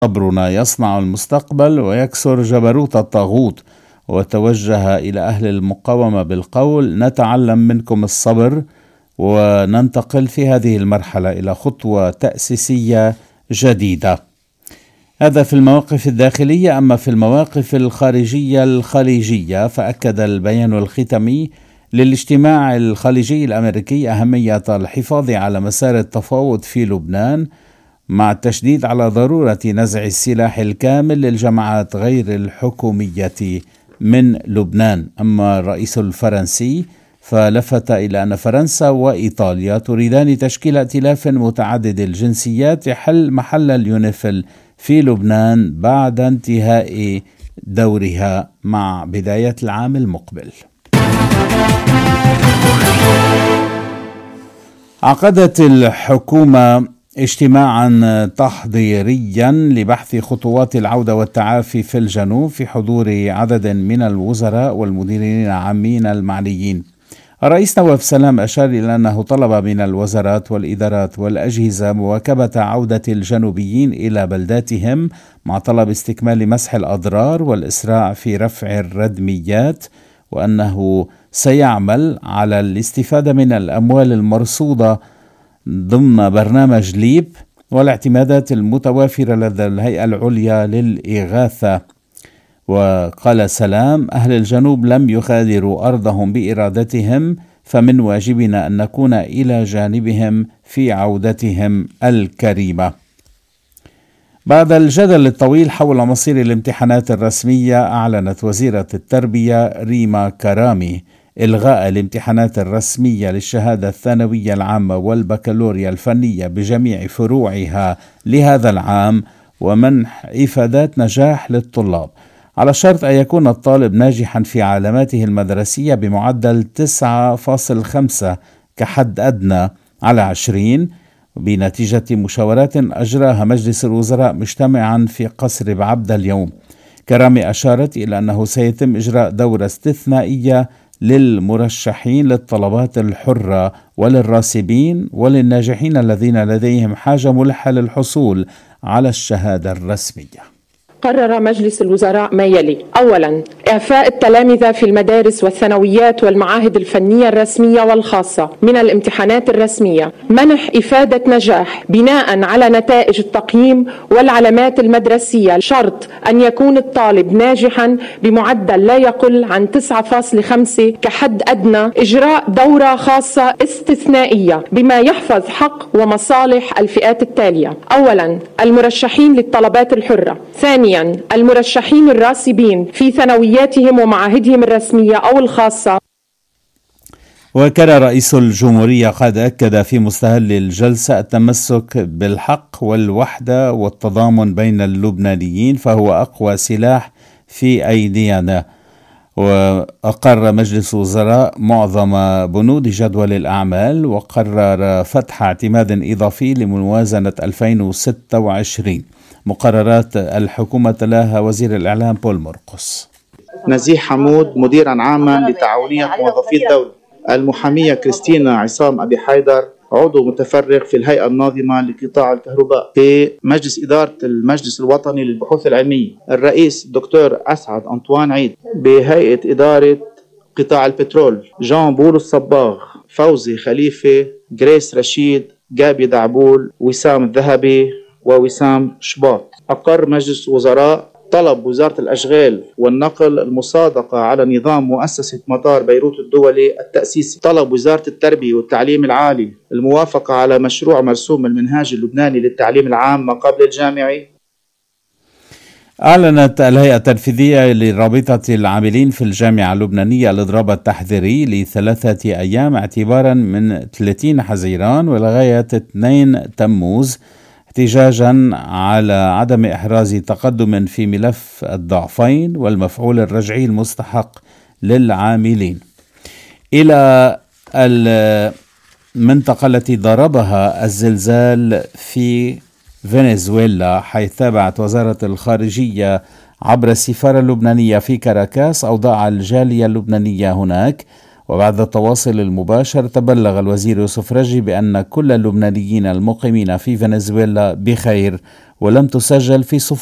صبرنا يصنع المستقبل ويكسر جبروت الطاغوت. وتوجه إلى أهل المقاومة بالقول: نتعلم منكم الصبر وننتقل في هذه المرحلة إلى خطوة تأسيسية جديدة. هذا في المواقف الداخلية. أما في المواقف الخارجية فأكد البيان الختامي للاجتماع الخارجي الأمريكي أهمية الحفاظ على مسار التفاوض في لبنان، مع التشديد على ضرورة نزع السلاح الكامل للجماعات غير الحكومية من لبنان. أما الرئيس الفرنسي فلفت إلى أن فرنسا وإيطاليا تريدان تشكيل ائتلاف متعدد الجنسيات يحل محل اليونيفيل في لبنان بعد انتهاء دورها مع بداية العام المقبل. عقدت الحكومة اجتماعا تحضيريا لبحث خطوات العودة والتعافي في الجنوب في حضور عدد من الوزراء والمديرين العامين المعنيين. الرئيس نواف سلام أشار إلى أنه طلب من الوزارات والإدارات والأجهزة مواكبة عودة الجنوبيين إلى بلداتهم، مع طلب استكمال مسح الأضرار والإسراع في رفع الردميات، وأنه سيعمل على الاستفادة من الأموال المرصودة ضمن برنامج ليب والاعتمادات المتوافرة لدى الهيئة العليا للإغاثة. وقال سلام: أهل الجنوب لم يغادروا أرضهم بإرادتهم، فمن واجبنا أن نكون إلى جانبهم في عودتهم الكريمة. بعد الجدل الطويل حول مصير الامتحانات الرسمية، أعلنت وزيرة التربية ريما كرامي إلغاء الامتحانات الرسمية للشهادة الثانوية العامة والبكالوريا الفنية بجميع فروعها لهذا العام، ومنح إفادات نجاح للطلاب على شرط أن يكون الطالب ناجحا في علاماته المدرسية بمعدل 9.5 كحد أدنى على 20، بنتيجة مشاورات أجراها مجلس الوزراء مجتمعا في قصر بعبدة اليوم. كرامي أشارت إلى أنه سيتم إجراء دورة استثنائية للمرشحين للطلبات الحرة وللراسبين وللناجحين الذين لديهم حاجة ملحة للحصول على الشهادة الرسمية. قرر مجلس الوزراء ما يلي: أولا، إعفاء التلامذة في المدارس والثانويات والمعاهد الفنية الرسمية والخاصة من الامتحانات الرسمية، منح إفادة نجاح بناء على نتائج التقييم والعلامات المدرسية، شرط أن يكون الطالب ناجحا بمعدل لا يقل عن 9.5 كحد أدنى، إجراء دورة خاصة استثنائية بما يحفظ حق ومصالح الفئات التالية: أولا، المرشحين للطلبات الحرة. ثانيا، المرشحين الراسبين في ثانوياتهم ومعاهدهم الرسمية أو الخاصة. وكان رئيس الجمهورية قد أكد في مستهل الجلسة التمسك بالحق والوحدة والتضامن بين اللبنانيين، فهو أقوى سلاح في أيدينا. وأقر مجلس الوزراء معظم بنود جدول الأعمال، وقرر فتح اعتماد إضافي لموازنة 2026. مقررات الحكومة تلاها وزير الإعلام بول مرقس. نزيح حمود مديرا عاما لتعاونية موظفي الدولة. المحامية كريستينا عصام أبي حيدر عضو متفرغ في الهيئة الناظمة لقطاع الكهرباء في مجلس إدارة المجلس الوطني للبحوث العلمية. الرئيس الدكتور أسعد أنطوان عيد بهيئة إدارة قطاع البترول. جان بول الصباغ، فوزي خليفة، جريس رشيد، جابي دعبول، وسام الذهبي ووسام شباط. أقر مجلس وزراء طلب وزارة الأشغال والنقل المصادقة على نظام مؤسسة مطار بيروت الدولي التأسيسي. طلب وزارة التربية والتعليم العالي الموافقة على مشروع مرسوم المنهاج اللبناني للتعليم العام ما قبل الجامعي. أعلنت الهيئة التنفيذية لرابطة العاملين في الجامعة اللبنانية الإضراب التحذيري ل3 أيام اعتبارا من 30 حزيران ولغاية 2 تموز، احتجاجا على عدم إحراز تقدم في ملف الضعفين والمفعول الرجعي المستحق للعاملين. إلى المنطقة التي ضربها الزلزال في فنزويلا، حيث تابعت وزارة الخارجية عبر السفارة اللبنانية في كاراكاس أوضاع الجالية اللبنانية هناك. وبعد التواصل المباشر تبلغ الوزير يوسف رجي بأن كل اللبنانيين المقيمين في فنزويلا بخير ولم تسجل في صفوف